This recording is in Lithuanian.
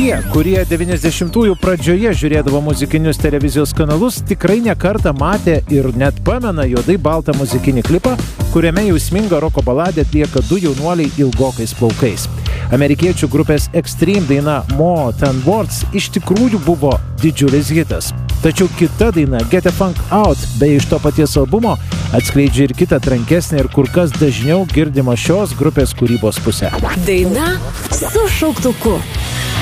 Tie, kurie 90-ųjų pradžioje žiūrėdavo muzikinius televizijos kanalus, tikrai nekartą matė ir net pamena juodai baltą muzikinį klipą, kuriame jausminga roko baladė atlieka du jaunuoliai ilgokais plaukais. Amerikiečių grupės Extreme daina More Than Words iš tikrųjų buvo didžiulis hitas. Tačiau kita daina Get the Funk Out, bei iš to paties albumo, atskleidžia ir kitą trankesnę ir kur kas dažniau girdimą šios grupės kūrybos pusę. Daina su šauktuku.